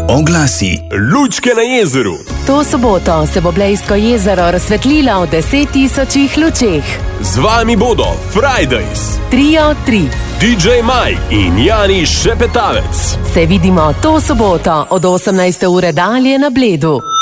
Oglasi Lučke na jezeru. To soboto se bo Blejsko jezero razsvetlilo v 10.000 lučeh. Z vami bodo Fridays, Trio 3, DJ Mike in Jani Šepetavec. Se vidimo to soboto od 18. ure dalje na Bledu.